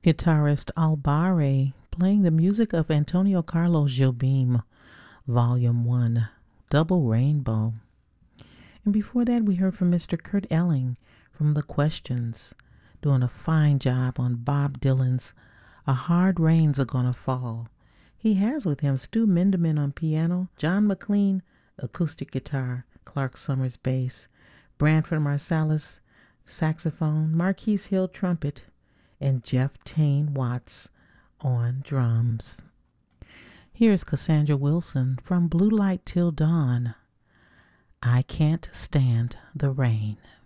Guitarist Albare playing the music of Antonio Carlos Jobim, Volume 1, Double Rainbow. And before that, we heard from Mr. Kurt Elling from The Questions, doing a fine job on Bob Dylan's A Hard Rain's A Gonna Fall. He has with him Stu Minderman on piano, John McLean, acoustic guitar, Clark Summers bass, Branford Marsalis, saxophone, Marquise Hill trumpet, and Jeff Tane Watts on drums. Here's Cassandra Wilson from Blue Light Till Dawn. I Can't Stand the Rain.